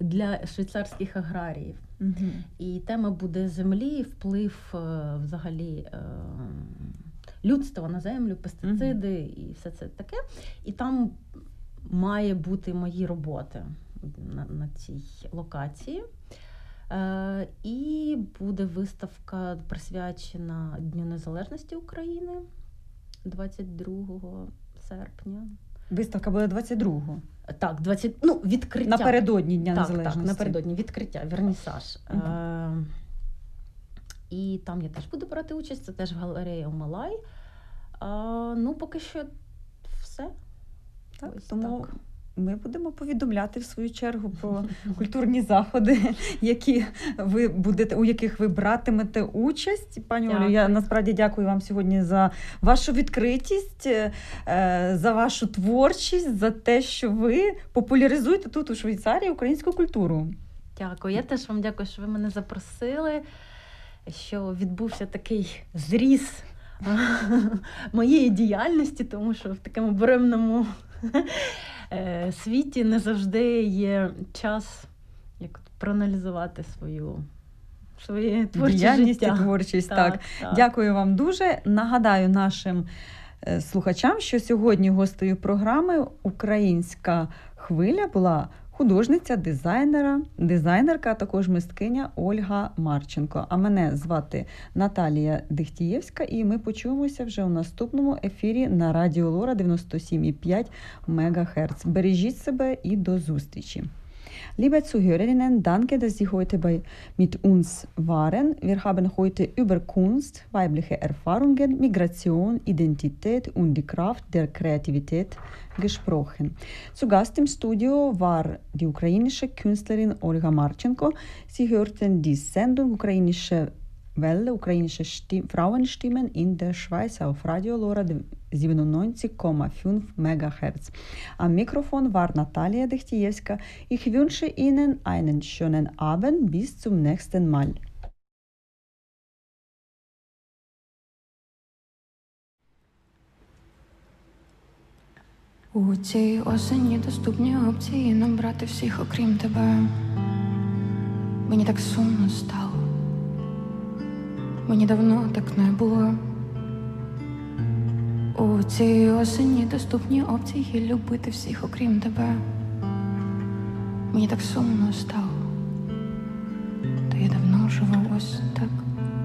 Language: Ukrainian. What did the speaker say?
для швейцарських аграріїв. І тема буде землі, вплив взагалі людства на землю, пестициди і все це таке. І там має бути мої роботи на цій локації. І буде виставка присвячена Дню Незалежності України 22 серпня. Виставка буде 22-го? Так, відкриття. Напередодні Дня Незалежності. Так, напередодні відкриття, вернісаж. І там я теж буду брати участь, це теж галерея Малай. Поки що все. Так, тому ми будемо повідомляти в свою чергу про культурні заходи, у яких ви братимете участь. Пані Олю, я насправді дякую вам сьогодні за вашу відкритість, за вашу творчість, за те, що ви популяризуєте тут у Швейцарії українську культуру. Дякую. Я теж вам дякую, що ви мене запросили, що відбувся такий зріз моєї діяльності, тому що в такому буремному світі не завжди є час проаналізувати своє творче діяльність життя. І творчість. Так. Дякую вам дуже. Нагадаю нашим слухачам, що сьогодні гостею програми «Українська хвиля» була художниця, дизайнерка, а також мисткиня Ольга Марченко. А мене звати Наталія Дихтієвська, і ми почуємося вже у наступному ефірі на Радіо Лора 97,5 МГц. Бережіть себе і до зустрічі. Liebe Zuhörerinnen, danke, dass Sie heute mit uns waren. Wir haben heute über Kunst, weibliche Erfahrungen, Migration, Identität und die Kraft der Kreativität gesprochen. Zu Gast im Studio war die ukrainische Künstlerin Olga Marchenko. Sie hörten die Sendung Ukrainische Welle, ukrainische Frauenstimmen in der Schweiz auf Radio Lora 97,5 MHz. Am Mikrofon war Natalia Dechtievska. Ich wünsche Ihnen einen schönen Abend. Bis zum nächsten Mal. У цій осені доступні опції набрати всіх, окрім тебе. Мені так сумно стало. Мені давно так не було. У цій осені доступні опції любити всіх, окрім тебе. Мені так сумно стало.